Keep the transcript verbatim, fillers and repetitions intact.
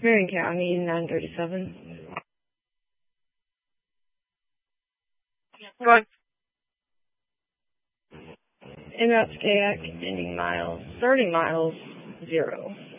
Marion County, nine thirty-seven. Go on. Inbound Skayak, ending miles, thirty miles, zero.